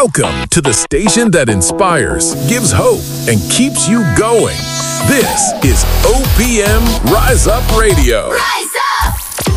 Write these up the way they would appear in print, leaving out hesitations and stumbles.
Welcome to the station that inspires, gives hope, and keeps you going. This is OPM Rise Up Radio. Rise up!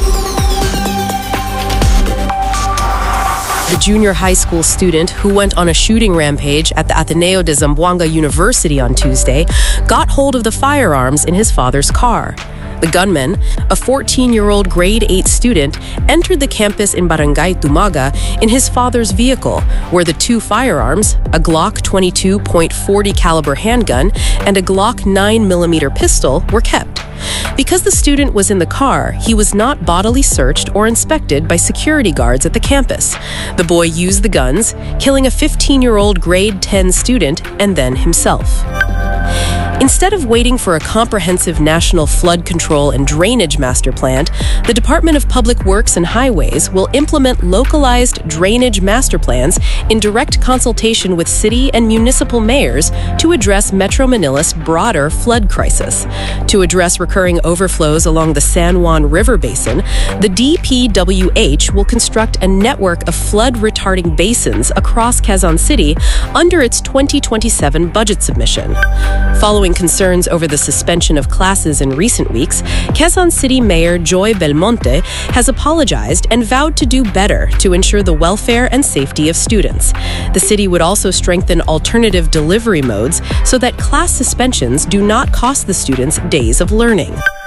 The junior high school student who went on a shooting rampage at the Ateneo de Zamboanga University on Tuesday got hold of the firearms in his father's car. The gunman, a 14-year-old grade 8 student, entered the campus in Barangay Tumaga in his father's vehicle, where the two firearms, a Glock 22.40 caliber handgun and a Glock 9mm pistol, were kept. Because the student was in the car, he was not bodily searched or inspected by security guards at the campus. The boy used the guns, killing a 15-year-old grade 10 student and then himself. Instead of waiting for a comprehensive national flood control and drainage master plan, the Department of Public Works and Highways will implement localized drainage master plans in direct consultation with city and municipal mayors to address Metro Manila's broader flood crisis. To address recurring overflows along the San Juan River Basin, the DPWH will construct a network of flood-retarding basins across Quezon City under its 2027 budget submission. Following concerns over the suspension of classes in recent weeks, Quezon City Mayor Joy Belmonte has apologized and vowed to do better to ensure the welfare and safety of students. The city would also strengthen alternative delivery modes so that class suspensions do not cost the students days of learning.